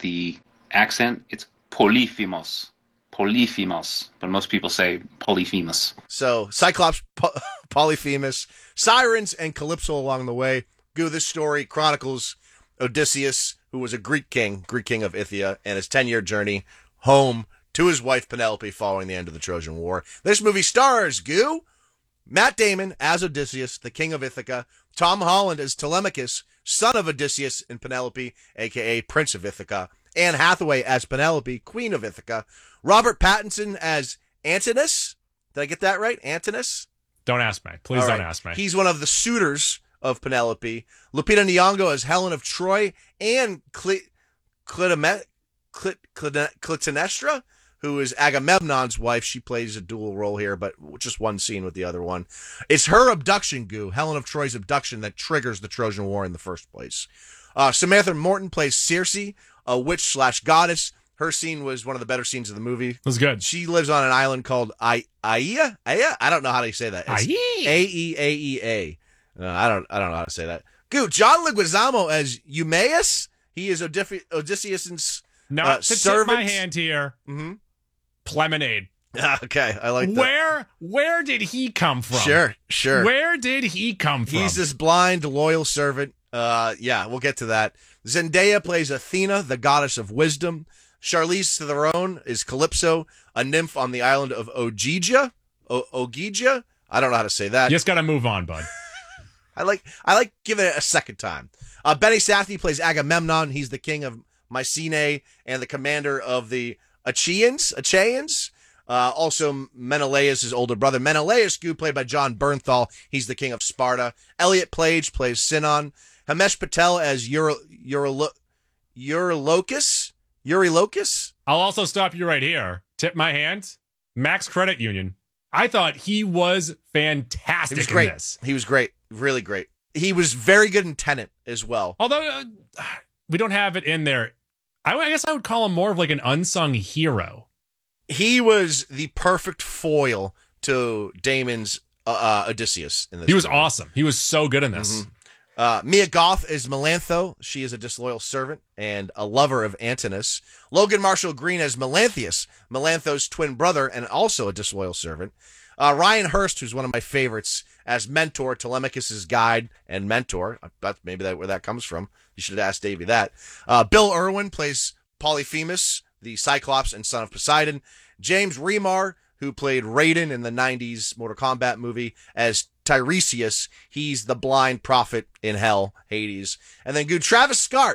the accent, it's Polyphemus. Polyphemus, but most people say Polyphemus. So Cyclops, Polyphemus, Sirens, and Calypso along the way. This story chronicles Odysseus, who was a Greek king of Ithaca, and his 10-year journey home to his wife Penelope following the end of the Trojan War. This movie stars Matt Damon as Odysseus, the king of Ithaca, Tom Holland as Telemachus, son of Odysseus and Penelope, a.k.a. Prince of Ithaca, Anne Hathaway as Penelope, Queen of Ithaca, Robert Pattinson as Antinous. Did I get that right? Antinous? Don't ask me. Please don't ask me. He's one of the suitors of Penelope. Lupita Nyong'o as Helen of Troy, and Clytemnestra, who is Agamemnon's wife. She plays a dual role here, but just one scene with the other one. It's her abduction, Helen of Troy's abduction, that triggers the Trojan War in the first place. Samantha Morton plays Circe, a witch/goddess. Her scene was one of the better scenes of the movie. It was good. She lives on an island called Aea? I don't know how to say that. It's Aeaea. I don't know how to say that. John Leguizamo as Eumaeus. He is Odysseus' Not to servant. tip my hand here. Mm-hmm. Plemonade. Okay, I like that. Where did he come from? Sure. Where did he come from? He's this blind, loyal servant. We'll get to that. Zendaya plays Athena, the goddess of wisdom. Charlize Theron is Calypso, a nymph on the island of Ogygia. Ogygia? I don't know how to say that. You just got to move on, bud. I like giving it a second time. Benny Safdie plays Agamemnon. He's the king of Mycenae and the commander of the Achaeans. Also, Menelaus' older brother. Menelaus, played by John Bernthal. He's the king of Sparta. Elliot Page plays Sinon. Himesh Patel as Eurylochus. I'll also stop you right here. Tip my hand. Max Credit Union. I thought he was fantastic. He was great. In this. He was great. Really great. He was very good in Tenet as well. Although we don't have it in there. I guess I would call him more of like an unsung hero. He was the perfect foil to Damon's Odysseus in this. He was awesome. He was so good in this. Mm-hmm. Mia Goth is Melantho. She is a disloyal servant and a lover of Antinous. Logan Marshall Green as Melanthius, Melantho's twin brother and also a disloyal servant. Ryan Hurst, who's one of my favorites, as Mentor, Telemachus' guide and mentor. That's maybe where that comes from. You should have asked Davey that. Bill Irwin plays Polyphemus, the Cyclops and son of Poseidon. James Remar, who played Raiden in the 90s Mortal Kombat movie, as Tiresias. He's the blind prophet in hell, Hades. And then Travis Scott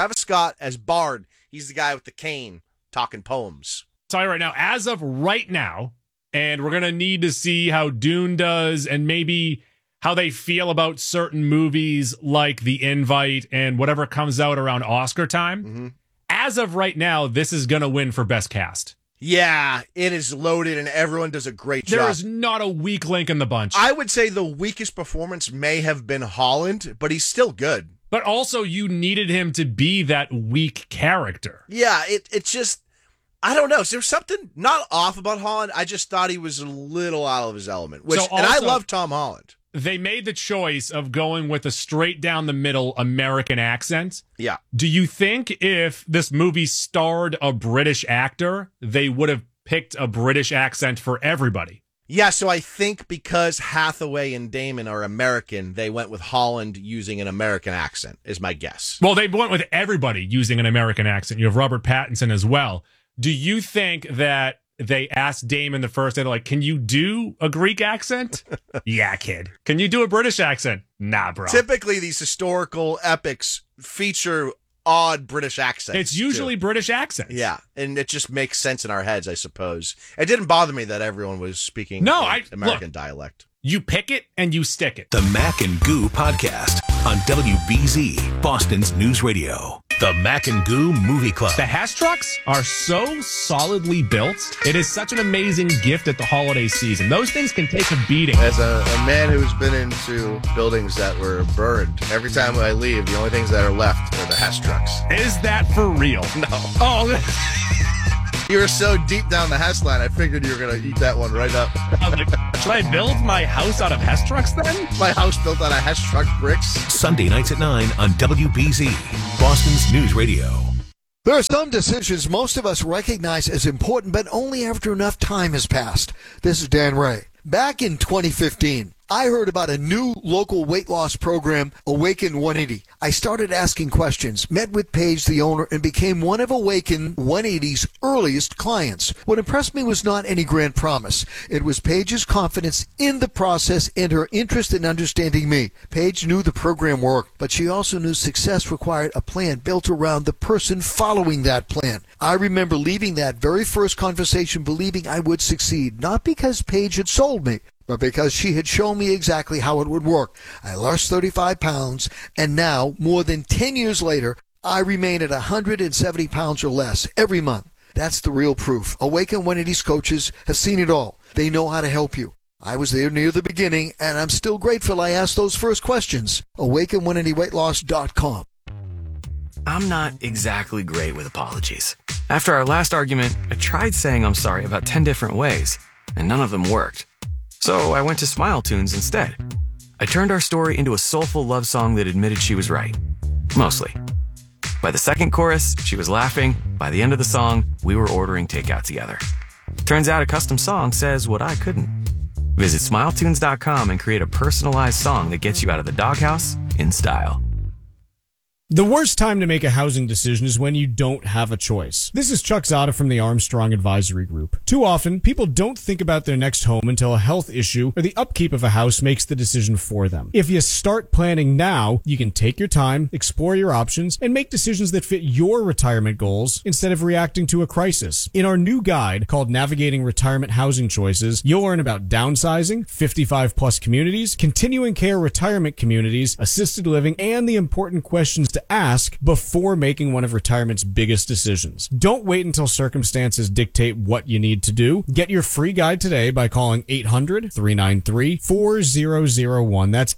as Bard. He's the guy with the cane talking poems. Tell you right now, as of right now, and we're going to need to see how Dune does and maybe how they feel about certain movies like The Invite and whatever comes out around Oscar time. Mm-hmm. As of right now, this is going to win for Best Cast. Yeah, it is loaded and everyone does a great job. There is not a weak link in the bunch. I would say the weakest performance may have been Holland, but he's still good. But also you needed him to be that weak character. Yeah, it's just, I don't know. Is there something not off about Holland? I just thought he was a little out of his element. And I love Tom Holland. They made the choice of going with a straight down the middle American accent. Yeah. Do you think if this movie starred a British actor, they would have picked a British accent for everybody? Yeah, so I think because Hathaway and Damon are American, they went with Holland using an American accent, is my guess. Well, they went with everybody using an American accent. You have Robert Pattinson as well. Do you think that they asked Damon the first day, they're like, can you do a Greek accent? Yeah, kid. Can you do a British accent? Nah, bro. Typically, these historical epics feature odd British accents. It's usually too. British accents. Yeah, and it just makes sense in our heads, I suppose. It didn't bother me that everyone was speaking American dialect. You pick it and you stick it. The Mac and Goo Podcast on WBZ, Boston's News Radio. The Mac and Goo Movie Club. The Hess trucks are so solidly built. It is such an amazing gift at the holiday season. Those things can take a beating. As a man who's been into buildings that were burned, every time I leave, the only things that are left are the Hess trucks. Is that for real? No. Oh, you were so deep down the Hess line, I figured you were going to eat that one right up. Should I build my house out of Hess trucks then? My house built out of Hess truck bricks. Sunday nights at 9 on WBZ, Boston's News Radio. There are some decisions most of us recognize as important, but only after enough time has passed. This is Dan Ray. Back in 2015, I heard about a new local weight loss program, Awaken 180. I started asking questions, met with Paige, the owner, and became one of Awaken 180's earliest clients. What impressed me was not any grand promise. It was Paige's confidence in the process and her interest in understanding me. Paige knew the program worked, but she also knew success required a plan built around the person following that plan. I remember leaving that very first conversation believing I would succeed, not because Paige had sold me, but because she had shown me exactly how it would work. I lost 35 pounds, and now, more than 10 years later, I remain at 170 pounds or less every month. That's the real proof. Awaken 180's coaches have seen it all. They know how to help you. I was there near the beginning, and I'm still grateful I asked those first questions. Awaken180weightloss.com. I'm not exactly great with apologies. After our last argument, I tried saying I'm sorry about 10 different ways, and none of them worked. So I went to Smile Tunes instead. I turned our story into a soulful love song that admitted she was right. Mostly. By the second chorus, she was laughing. By the end of the song, we were ordering takeout together. Turns out a custom song says what I couldn't. Visit SmileTunes.com and create a personalized song that gets you out of the doghouse in style. The worst time to make a housing decision is when you don't have a choice. This is Chuck Zada from the Armstrong Advisory Group. Too often, people don't think about their next home until a health issue or the upkeep of a house makes the decision for them. If you start planning now, you can take your time, explore your options, and make decisions that fit your retirement goals instead of reacting to a crisis. In our new guide called Navigating Retirement Housing Choices, you'll learn about downsizing, 55-plus communities, continuing care retirement communities, assisted living, and the important questions to ask before making one of retirement's biggest decisions. Don't wait until circumstances dictate what you need to do. Get your free guide today by calling 800-393-4001. That's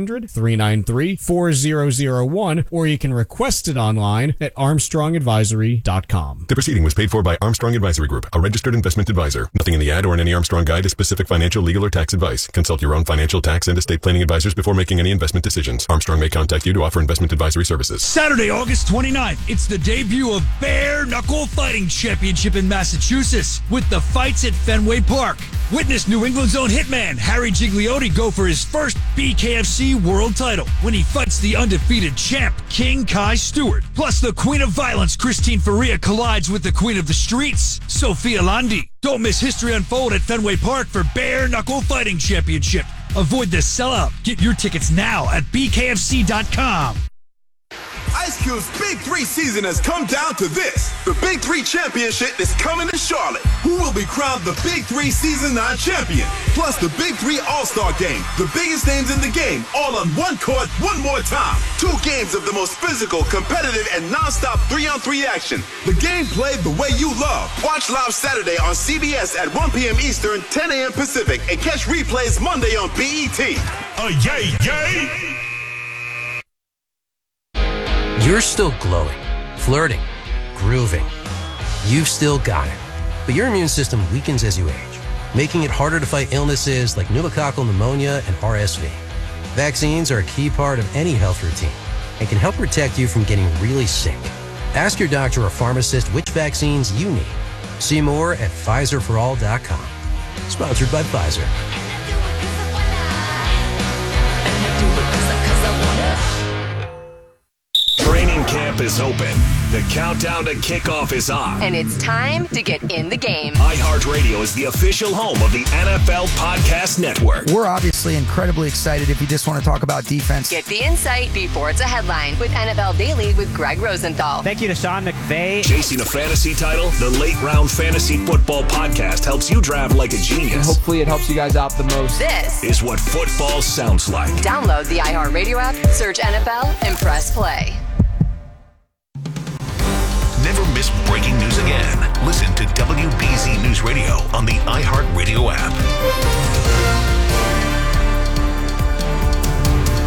800-393-4001, or you can request it online at armstrongadvisory.com. The proceeding was paid for by Armstrong Advisory Group, a registered investment advisor. Nothing in the ad or in any Armstrong guide is specific financial, legal, or tax advice. Consult your own financial, tax, and estate planning advisors before making any investment decisions. Armstrong may contact you to offer investment advisory services. Saturday, August 29th, it's the debut of Bare Knuckle Fighting Championship in Massachusetts with the fights at Fenway Park. Witness New England's own hitman Harry Gigliotti go for his first BKFC world title when he fights the undefeated champ King Kai Stewart. Plus, the Queen of Violence Christine Faria collides with the Queen of the Streets, Sophia Landi. Don't miss history unfold at Fenway Park for Bare Knuckle Fighting Championship. Avoid the sellout. Get your tickets now at bkfc.com. Ice Cube's Big 3 season has come down to this. The Big 3 Championship is coming to Charlotte. Who will be crowned the Big 3 Season 9 champion? Plus the Big 3 All-Star Game. The biggest names in the game, all on one court, one more time. 2 games of the most physical, competitive, and non-stop 3-on-3 action. The game played the way you love. Watch live Saturday on CBS at 1 p.m. Eastern, 10 a.m. Pacific, and catch replays Monday on BET. Yay, yay! You're still glowing, flirting, grooving. You've still got it. But your immune system weakens as you age, making it harder to fight illnesses like pneumococcal pneumonia and RSV. Vaccines are a key part of any health routine and can help protect you from getting really sick. Ask your doctor or pharmacist which vaccines you need. See more at PfizerForAll.com. Sponsored by Pfizer. Training camp is open. The countdown to kickoff is on. And it's time to get in the game. iHeartRadio is the official home of the NFL Podcast Network. We're obviously incredibly excited if you just want to talk about defense. Get the insight before it's a headline with NFL Daily with Greg Rosenthal. Thank you to Sean McVay. Chasing a fantasy title, the Late Round Fantasy Football Podcast helps you draft like a genius. And hopefully it helps you guys out the most. This is what football sounds like. Download the iHeartRadio app, search NFL, and press play. Never miss breaking news again. Listen to WBZ News Radio on the iHeartRadio app.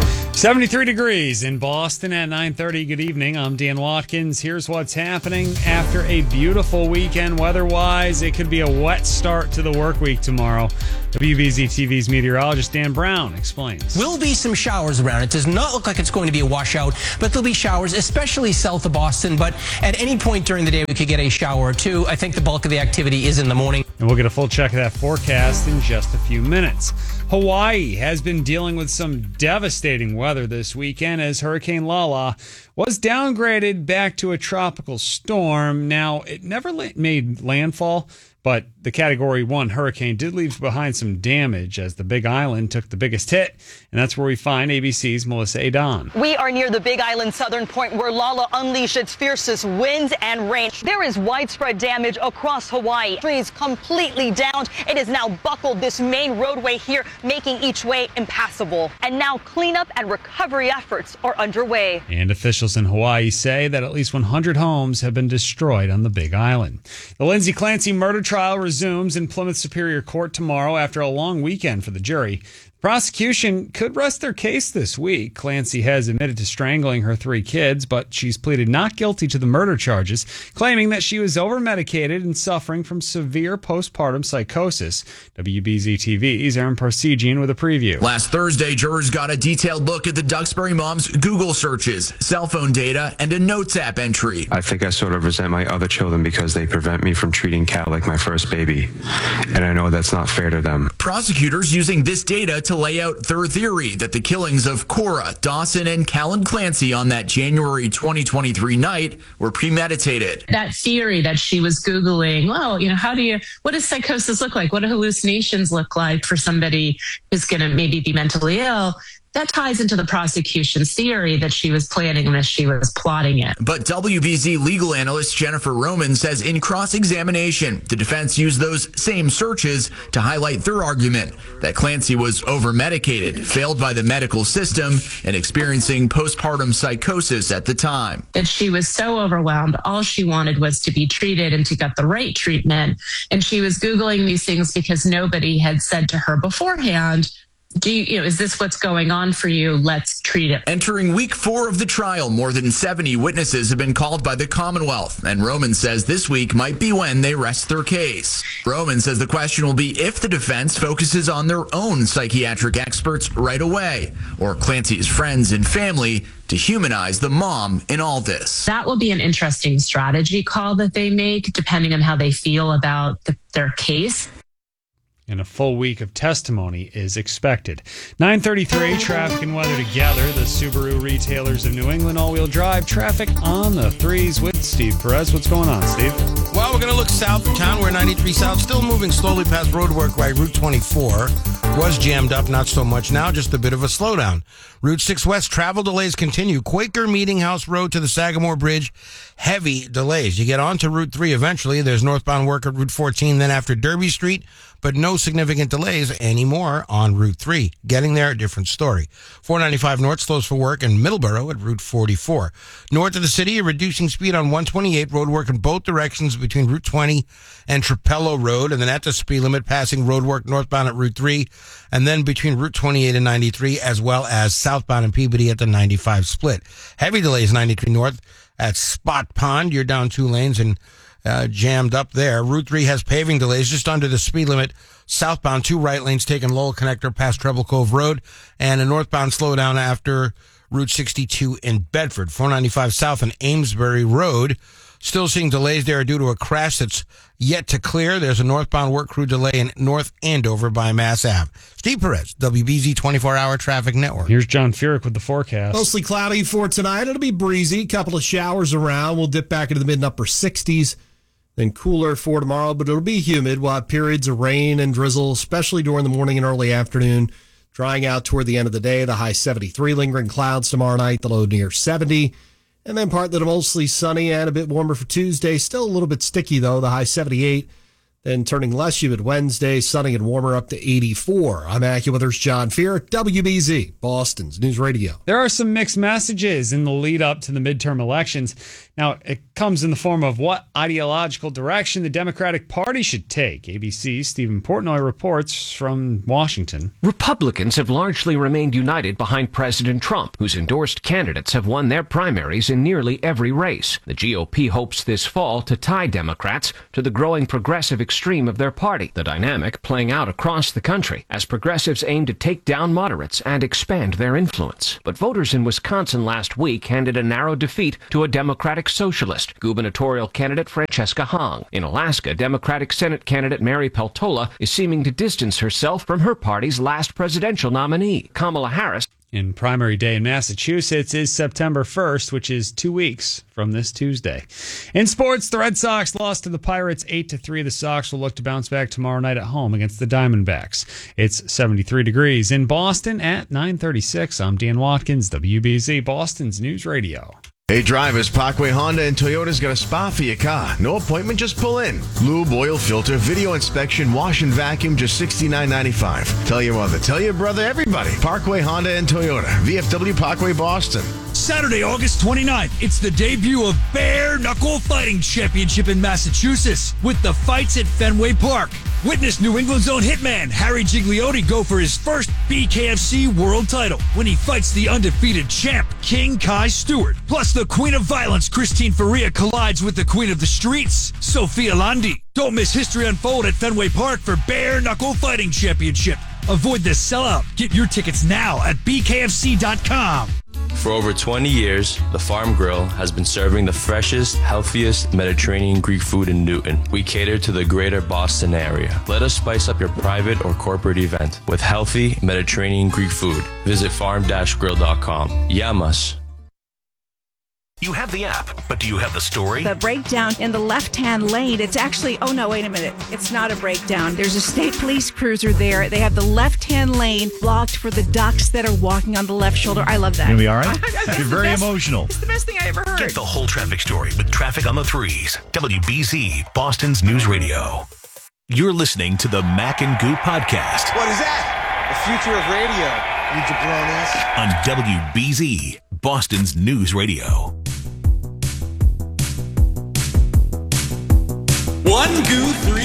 73 degrees in Boston at 9:30. Good evening. I'm Dan Watkins. Here's what's happening after a beautiful weekend weather-wise. It could be a wet start to the work week tomorrow. WBZ TV's meteorologist Dan Brown explains. Will be some showers around. It does not look like it's going to be a washout, but there'll be showers, especially south of Boston. But at any point during the day, we could get a shower or two. I think the bulk of the activity is in the morning. And we'll get a full check of that forecast in just a few minutes. Hawaii has been dealing with some devastating weather this weekend as Hurricane Lala was downgraded back to a tropical storm. Now, it never made landfall, but the Category 1 hurricane did leave behind some damage as the Big Island took the biggest hit. And that's where we find ABC's Melissa Adon. We are near the Big Island southern point where Lala unleashed its fiercest winds and rain. There is widespread damage across Hawaii. Trees completely downed. It has now buckled this main roadway here, making each way impassable. And now cleanup and recovery efforts are underway. And officials in Hawaii say that at least 100 homes have been destroyed on the Big Island. The Lindsay Clancy murder trial resumes in Plymouth Superior Court tomorrow after a long weekend for the jury. Prosecution could rest their case this week. Clancy has admitted to strangling her 3 kids, but she's pleaded not guilty to the murder charges, claiming that she was over-medicated and suffering from severe postpartum psychosis. WBZ TV's Aaron Parsegian with a preview. Last Thursday, jurors got a detailed look at the Duxbury mom's Google searches, cell phone data, and a Notes app entry. I think I sort of resent my other children because they prevent me from treating Kat like my first baby, and I know that's not fair to them. Prosecutors using this data to lay out their theory that the killings of Cora, Dawson, and Callan Clancy on that January 2023 night were premeditated. That theory that she was Googling, well, what does psychosis look like? What do hallucinations look like for somebody who's going to maybe be mentally ill? That ties into the prosecution's theory that she was planning this, she was plotting it. But WBZ legal analyst Jennifer Roman says in cross-examination, the defense used those same searches to highlight their argument that Clancy was over-medicated, failed by the medical system, and experiencing postpartum psychosis at the time. That she was so overwhelmed, all she wanted was to be treated and to get the right treatment. And she was Googling these things because nobody had said to her beforehand, is this what's going on for you? Let's treat it. Entering week 4 of the trial, more than 70 witnesses have been called by the Commonwealth, and Roman says this week might be when they rest their case. Roman says the question will be if the defense focuses on their own psychiatric experts right away, or Clancy's friends and family to humanize the mom in all this. That will be an interesting strategy call that they make, depending on how they feel about their case. And a full week of testimony is expected. 9:33, traffic and weather together. The Subaru retailers of New England all-wheel drive traffic on the 3s with Steve Perez. What's going on, Steve? Well, we're going to look south of town. We're 93 south, still moving slowly past roadwork by Route 24. Was jammed up, not so much now, just a bit of a slowdown. Route 6 west, travel delays continue. Quaker Meeting House Road to the Sagamore Bridge, heavy delays. You get onto Route 3 eventually. There's northbound work at Route 14, then after Derby Street, but no significant delays anymore on Route 3. Getting there, a different story. 495 north slows for work in Middleborough at Route 44. North of the city, reducing speed on 128, roadwork in both directions between Route 20 and Trapello Road, and then at the speed limit, passing roadwork northbound at Route 3, and then between Route 28 and 93, as well as southbound in Peabody at the 95 split. Heavy delays 93 north at Spot Pond. You're down 2 lanes and jammed up there. Route 3 has paving delays just under the speed limit. Southbound, 2 right lanes taking Lowell Connector past Treble Cove Road, and a northbound slowdown after Route 62 in Bedford. 495 south on Amesbury Road. Still seeing delays there due to a crash that's yet to clear. There's a northbound work crew delay in North Andover by Mass Ave. Steve Perez, WBZ 24-hour traffic network. Here's John Furyk with the forecast. Mostly cloudy for tonight. It'll be breezy. A couple of showers around. We'll dip back into the mid and upper 60s. Then cooler for tomorrow, but it'll be humid. We'll have periods of rain and drizzle, especially during the morning and early afternoon. Drying out toward the end of the day. The high 73. Lingering clouds tomorrow night. The low near 70. And then partly to mostly sunny and a bit warmer for Tuesday. Still a little bit sticky, though. The high 78. Then turning less humid Wednesday. Sunny and warmer up to 84. I'm AccuWeather's John Furyk, WBZ, Boston's News Radio. There are some mixed messages in the lead up to the midterm elections. Now, it comes in the form of what ideological direction the Democratic Party should take. ABC's Stephen Portnoy reports from Washington. Republicans have largely remained united behind President Trump, whose endorsed candidates have won their primaries in nearly every race. The GOP hopes this fall to tie Democrats to the growing progressive extreme of their party, the dynamic playing out across the country as progressives aim to take down moderates and expand their influence. But voters in Wisconsin last week handed a narrow defeat to a Democratic socialist, gubernatorial candidate Francesca Hong. In Alaska, Democratic Senate candidate Mary Peltola is seeming to distance herself from her party's last presidential nominee, Kamala Harris. In primary day in Massachusetts is September 1st, which is 2 weeks from this Tuesday. In sports, the Red Sox lost to the Pirates 8-3. The Sox will look to bounce back tomorrow night at home against the Diamondbacks. It's 73 degrees in Boston at 9:36. I'm Dan Watkins, WBZ, Boston's News Radio. Hey drivers, Parkway Honda and Toyota's got a spot for your car. No appointment, just pull in. Lube, oil filter, video inspection, wash and vacuum, just $69.95. Tell your mother, tell your brother, everybody. Parkway Honda and Toyota, VFW Parkway, Boston. Saturday, August 29th, it's the debut of Bare Knuckle Fighting Championship in Massachusetts with the fights at Fenway Park. Witness New England's own hitman Harry Gigliotti go for his first BKFC world title when he fights the undefeated champ King Kai Stewart. Plus, the Queen of Violence Christine Faria collides with the Queen of the Streets, Sophia Landi. Don't miss history unfold at Fenway Park for Bare Knuckle Fighting Championship. Avoid the sellout. Get your tickets now at BKFC.com. For over 20 years, the Farm Grill has been serving the freshest, healthiest Mediterranean Greek food in Newton. We cater to the greater Boston area. Let us spice up your private or corporate event with healthy Mediterranean Greek food. Visit farm-grill.com. Yamas. You have the app, but do you have the story? The breakdown in the left-hand lane, it's actually, oh no, wait a minute. It's not a breakdown. There's a state police cruiser there. They have the left-hand lane blocked for the ducks that are walking on the left shoulder. I love that. You'll be all right? You're very emotional. It's the best thing I ever heard. Get the whole traffic story with Traffic on the Threes. WBZ, Boston's News Radio. You're listening to the Mac and Goo Podcast. What is that? The future of radio, you jabronis. On WBZ, Boston's News Radio. One, two, three.